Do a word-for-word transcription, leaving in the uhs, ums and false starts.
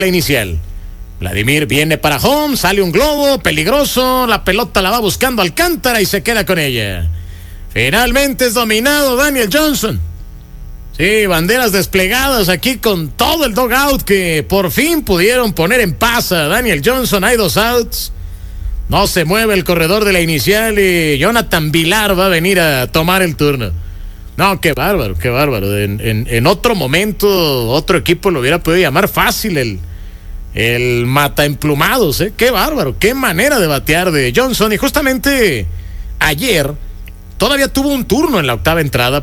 la inicial. Vladimir viene para home, sale un globo peligroso, la pelota la va buscando Alcántara y se queda con ella. Finalmente es dominado Daniel Johnson. Sí, banderas desplegadas aquí con todo el dugout que por fin pudieron poner en paz a Daniel Johnson. Hay dos outs. No se mueve el corredor de la inicial y Jonathan Villar va a venir a tomar el turno. No, qué bárbaro, qué bárbaro. En, en, en otro momento, otro equipo lo hubiera podido llamar fácil el, el mata emplumados, ¿eh? Qué bárbaro, qué manera de batear de Johnson. Y justamente ayer todavía tuvo un turno en la octava entrada.